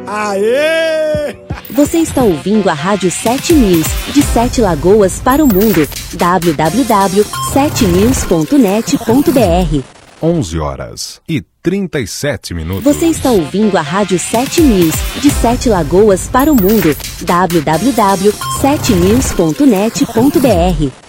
Aê! Você está ouvindo a Rádio 7 News, de 7 Lagoas para o mundo. www.7news.net.br 11h37. Você está ouvindo a Rádio 7 News, de 7 Lagoas para o mundo. www.7news.net.br